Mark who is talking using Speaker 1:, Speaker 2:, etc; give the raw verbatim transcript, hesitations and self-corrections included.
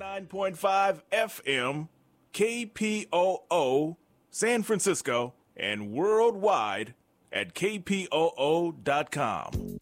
Speaker 1: ninety-nine point five F M, K P O O, San Francisco, and worldwide at K P O O dot com.